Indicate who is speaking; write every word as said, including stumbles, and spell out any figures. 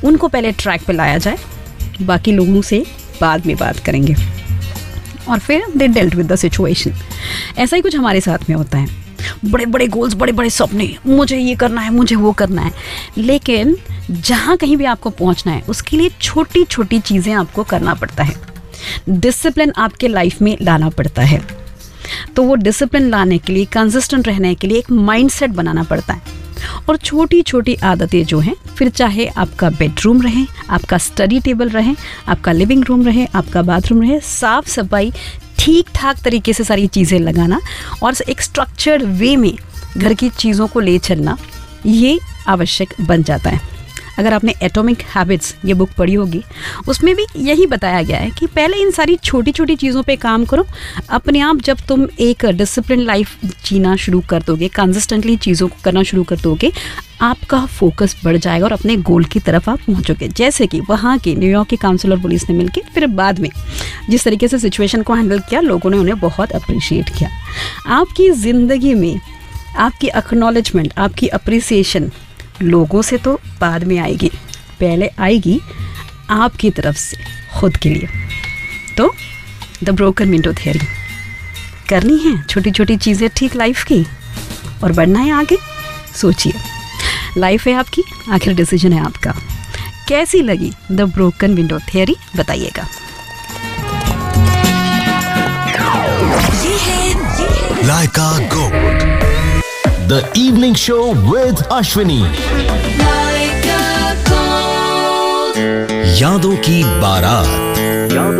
Speaker 1: उनको पहले ट्रैक पे लाया जाए, बाकी लोगों से बाद में बात करेंगे। और फिर दे डेल्ट विद द सिचुएशन। ऐसा ही कुछ हमारे साथ में होता है, बड़े बड़े गोल्स, बड़े बड़े सपने, मुझे ये करना है, मुझे वो करना है, लेकिन जहाँ कहीं भी आपको पहुँचना है उसके लिए छोटी छोटी चीज़ें आपको करना पड़ता है। डिसिप्लिन आपके लाइफ में लाना पड़ता है। तो वो डिसिप्लिन लाने के लिए, कंसिस्टेंट रहने के लिए एक माइंडसेट बनाना पड़ता है। और छोटी छोटी आदतें जो हैं, फिर चाहे आपका बेडरूम रहे, आपका स्टडी टेबल रहे, आपका लिविंग रूम रहे, आपका बाथरूम रहे, साफ सफाई, ठीक ठाक तरीके से सारी चीज़ें लगाना और एक स्ट्रक्चर्ड वे में घर की चीज़ों को ले चलना, ये आवश्यक बन जाता है। अगर आपने एटॉमिक हैबिट्स ये बुक पढ़ी होगी, उसमें भी यही बताया गया है कि पहले इन सारी छोटी छोटी चीज़ों पे काम करो। अपने आप जब तुम एक डिसिप्लिन लाइफ जीना शुरू कर दोगे, कंसिस्टेंटली चीज़ों को करना शुरू कर दोगे, आपका फोकस बढ़ जाएगा और अपने गोल की तरफ आप पहुंचोगे। जैसे कि वहाँ के न्यूयॉर्क के काउंसिलर पुलिस ने मिलकर फिर बाद में जिस तरीके से सिचुएशन को हैंडल किया, लोगों ने उन्हें बहुत अप्रिशिएट किया। आपकी ज़िंदगी में आपकी एक्नॉलेजमेंट, आपकी अप्रिसिएशन लोगों से तो बाद में आएगी, पहले आएगी आपकी तरफ से खुद के लिए। तो द ब्रोकन विंडो थियरी करनी है, छोटी छोटी चीज़ें ठीक लाइफ की, और बढ़ना है आगे। सोचिए, लाइफ है आपकी, आखिर डिसीजन है आपका। कैसी लगी द ब्रोकन विंडो थियरी, बताइएगा।
Speaker 2: ये है, ये है
Speaker 3: लाइका gold, the evening show with Ashwini.
Speaker 2: Lyca gold.
Speaker 3: यादों की बारात।